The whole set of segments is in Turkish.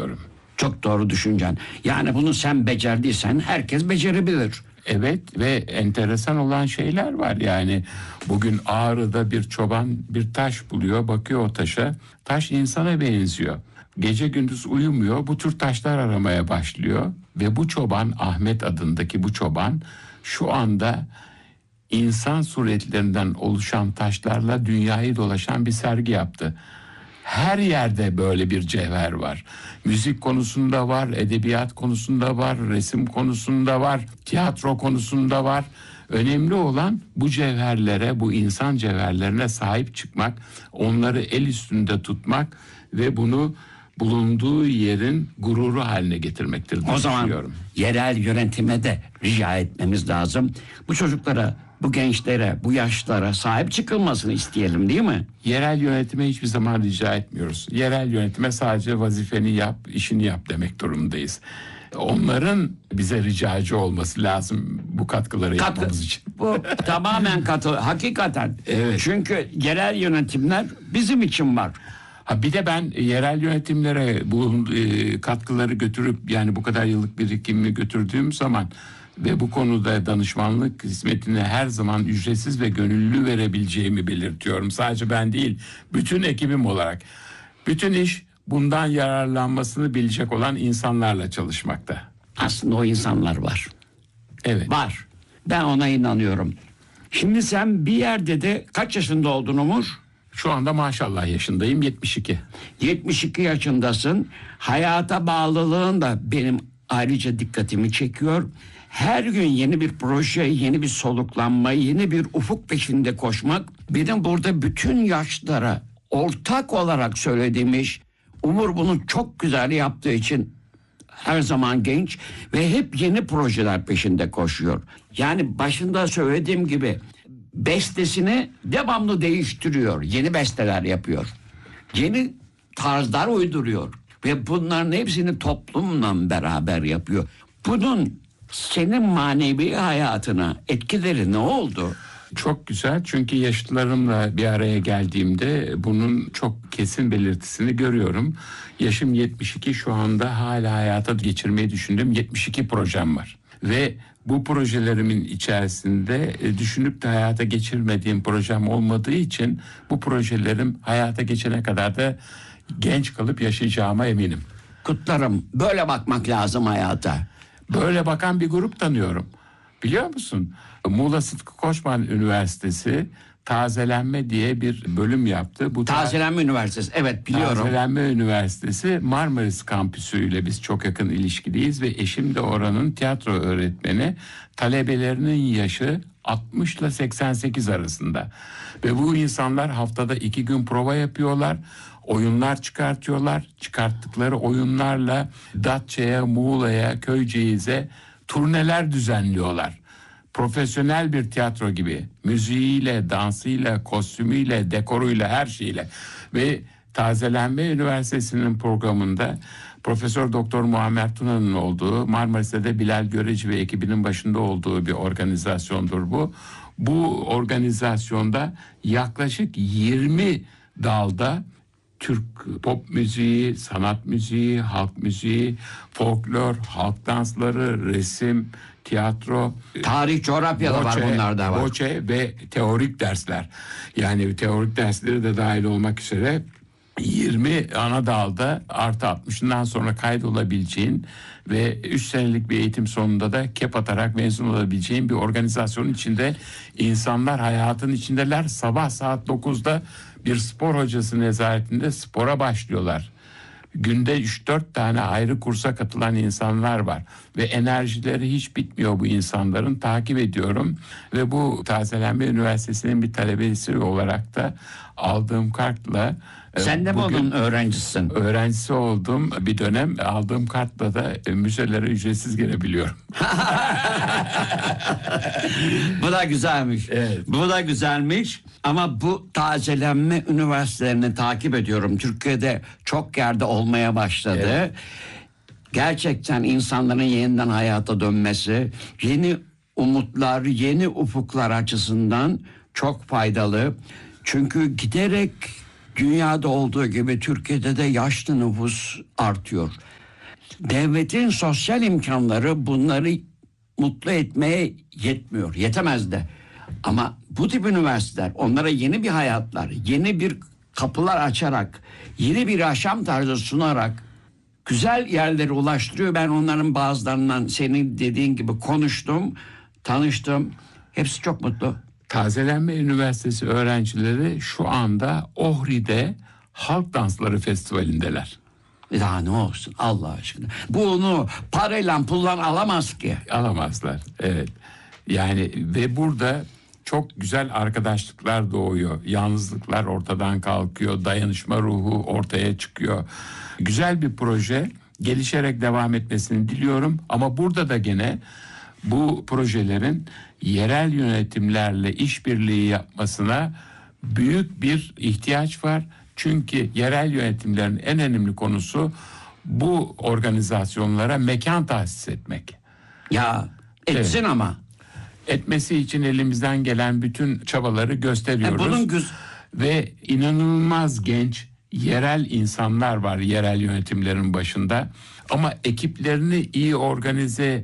düşünüyorum. Çok doğru düşüncen. Yani bunu sen becerdiysen herkes becerebilir. Evet ve enteresan olan şeyler var. Yani bugün Ağrı'da bir çoban bir taş buluyor, bakıyor o taşa. Taş insana benziyor. Gece gündüz uyumuyor. Bu tür taşlar aramaya başlıyor ve bu çoban, Ahmet adındaki bu çoban, şu anda insan suretlerinden oluşan taşlarla dünyayı dolaşan bir sergi yaptı. Her yerde böyle bir cevher var. Müzik konusunda var, edebiyat konusunda var, resim konusunda var, tiyatro konusunda var. Önemli olan bu cevherlere, bu insan cevherlerine sahip çıkmak, onları el üstünde tutmak ve bunu bulunduğu yerin gururu haline getirmektir diye O zaman düşünüyorum. yerel yönetime de rica etmemiz lazım. Bu çocuklara, bu gençlere, bu yaşlara sahip çıkılmasını isteyelim, değil mi? Yerel yönetime hiçbir zaman rica etmiyoruz. Yerel yönetime sadece vazifeni yap, işini yap demek durumundayız. Onların bize ricacı olması lazım bu katkıları yapmamız için. Bu tamamen hakikaten. Evet. Çünkü yerel yönetimler bizim için var. Ha bir de ben yerel yönetimlere bu katkıları götürüp, yani bu kadar yıllık birikimimi götürdüğüm zaman ve bu konuda danışmanlık hizmetini her zaman ücretsiz ve gönüllü verebileceğimi belirtiyorum. Sadece ben değil, bütün ekibim olarak. Bütün iş bundan yararlanmasını bilecek olan insanlarla çalışmakta. Aslında o insanlar var. Evet. Var. Ben ona inanıyorum. Şimdi sen bir yerde de kaç yaşında oldun Umur? Şu anda maşallah yaşındayım, 72. 72 yaşındasın. Hayata bağlılığın da benim ayrıca dikkatimi çekiyor. Her gün yeni bir proje, yeni bir soluklanma, yeni bir ufuk peşinde koşmak benim burada bütün yaşlara ortak olarak söylediğim iş. Umur bunu çok güzel yaptığı için her zaman genç ve hep yeni projeler peşinde koşuyor. Yani başında söylediğim gibi bestesini devamlı değiştiriyor. Yeni besteler yapıyor. Yeni tarzlar uyduruyor. Ve bunların hepsini toplumla beraber yapıyor. Bunun senin manevi hayatına etkileri ne oldu? Çok güzel, çünkü yaşıtlarımla bir araya geldiğimde bunun çok kesin belirtisini görüyorum. Yaşım 72, şu anda hala hayata geçirmeyi düşündüğüm 72 projem var. Ve bu projelerimin içerisinde düşünüp de hayata geçirmediğim projem olmadığı için bu projelerim hayata geçene kadar da genç kalıp yaşayacağıma eminim. Kutlarım. Böyle bakmak lazım hayata. Böyle bakan bir grup tanıyorum. Biliyor musun? Muğla Sıtkı Koçman Üniversitesi Tazelenme diye bir bölüm yaptı. Bu Tazelenme Üniversitesi. Evet, biliyorum. Tazelenme Üniversitesi Marmaris kampüsüyle biz çok yakın ilişkiliyiz ve eşim de oranın tiyatro öğretmeni. Talebelerinin yaşı 60 ile 88 arasında. Ve bu insanlar haftada 2 gün prova yapıyorlar. Oyunlar çıkartıyorlar. Çıkarttıkları oyunlarla Datça'ya, Muğla'ya, Köyceğiz'e turneler düzenliyorlar. Profesyonel bir tiyatro gibi, müziğiyle, dansıyla, kostümüyle, dekoruyla, her şeyle. Ve Tazelenme Üniversitesi'nin programında Profesör Doktor Muammer Tuna'nın olduğu, Marmaris'te de Bilal Göreci ve ekibinin başında olduğu bir organizasyondur bu. Bu organizasyonda yaklaşık 20 dalda Türk pop müziği, sanat müziği, halk müziği, folklor, halk dansları, resim, tiyatro, Tarih, coğrafya da var, bunlar da var. boçe ve teorik dersler. Yani teorik dersleri de dahil olmak üzere 20 ana dalda artı 60'ından sonra kaydolabileceğin ve 3 senelik bir eğitim sonunda da kep atarak mezun olabileceğin bir organizasyonun içinde insanlar hayatın içindeler. Sabah saat 9'da bir spor hocası nezaretinde spora başlıyorlar. Günde 3-4 tane ayrı kursa katılan insanlar var ve enerjileri hiç bitmiyor bu insanların. Takip ediyorum ve bu Tazelenme Üniversitesi'nin bir talebesi olarak da aldığım kartla Sen de mi onun öğrencisin? öğrencisi oldum. Bir dönem aldığım kartla da müzelere ücretsiz girebiliyorum. Bu da güzelmiş. Evet. Bu da güzelmiş. Ama bu tazelenme üniversitelerini takip ediyorum. Türkiye'de çok yerde olmaya başladı. Evet. Gerçekten insanların yeniden hayata dönmesi, yeni umutlar, yeni ufuklar açısından çok faydalı. Çünkü giderek dünyada olduğu gibi Türkiye'de de yaşlı nüfus artıyor. Devletin sosyal imkanları bunları mutlu etmeye yetmiyor. Yetemez de. Ama bu tip üniversiteler onlara yeni bir hayatlar, yeni bir kapılar açarak, yeni bir yaşam tarzı sunarak güzel yerlere ulaştırıyor. Ben onların bazılarından senin dediğin gibi konuştum, tanıştım. Hepsi çok mutlu. Tazelenme Üniversitesi öğrencileri şu anda Ohri'de Halk Dansları Festivali'ndeler. Daha ne olsun Allah aşkına. Bunu parayla pullan alamaz ki. Alamazlar. Evet. Yani ve burada çok güzel arkadaşlıklar doğuyor. Yalnızlıklar ortadan kalkıyor. Dayanışma ruhu ortaya çıkıyor. Güzel bir proje. Gelişerek devam etmesini diliyorum. Ama burada da gene bu projelerin yerel yönetimlerle işbirliği yapmasına büyük bir ihtiyaç var. Çünkü yerel yönetimlerin en önemli konusu bu organizasyonlara mekan tahsis etmek. Ya etsin Evet. ama. Etmesi için elimizden gelen bütün çabaları gösteriyoruz. Bunun Ve inanılmaz genç yerel insanlar var yerel yönetimlerin başında. Ama ekiplerini iyi organize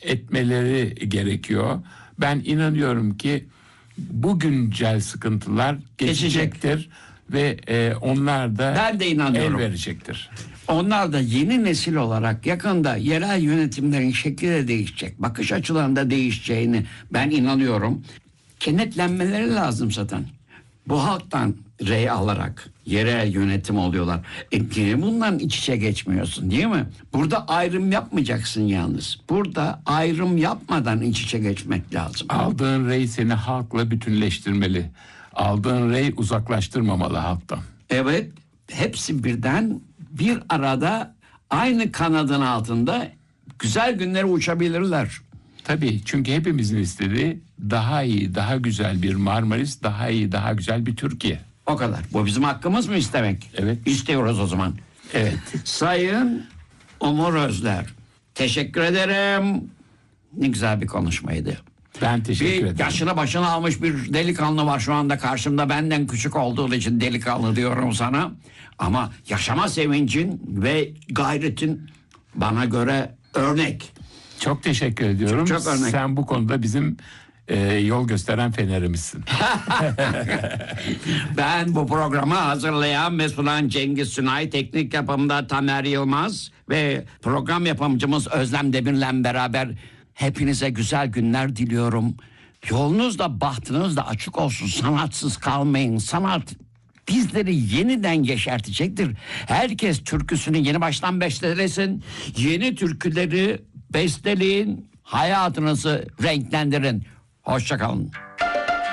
etmeleri gerekiyor. Ben inanıyorum ki bu güncel sıkıntılar geçecektir ve onlar da Ben de inanıyorum. el verecektir. Onlar da yeni nesil olarak yakında yerel yönetimlerin şekli de değişecek. Bakış açılarında değişeceğini ben inanıyorum. Kenetlenmeleri lazım zaten. Bu halktan rey alarak yerel yönetim oluyorlar. Niye bundan iç içe geçmiyorsun değil mi? Burada ayrım yapmayacaksın yalnız. Burada ayrım yapmadan iç içe geçmek lazım. Aldığın rey seni halkla bütünleştirmeli. Aldığın rey uzaklaştırmamalı halktan. Evet, hepsi birden bir arada aynı kanadın altında güzel günlere uçabilirler. Tabii çünkü hepimizin istediği daha iyi, daha güzel bir Marmaris, daha iyi, daha güzel bir Türkiye. O kadar. Bu bizim hakkımız mı istemek? Evet. İstiyoruz o zaman. Evet. Sayın Umur Özler, teşekkür ederim. Ne güzel bir konuşmaydı. Ben teşekkür Bir ederim. yaşını başına almış bir delikanlı var şu anda karşımda. Benden küçük olduğu için delikanlı diyorum sana. Ama yaşama sevincin ve gayretin bana göre örnek. Çok teşekkür ediyorum. Çok örnek. Sen bu konuda bizim yol gösteren fenerimizsin. Ben bu programı hazırlayan ve sunan Cengiz Sunay, teknik yapımda Tamer Yılmaz ve program yapımcımız Özlem Demir'le beraber hepinize güzel günler diliyorum. Yolunuz da bahtınız da açık olsun. Sanatsız kalmayın. Sanat bizleri yeniden yeşertecektir. Herkes türküsünü yeni baştan bestelesin. Yeni türküleri besteleyin. Hayatınızı renklendirin. Hoşça kalın.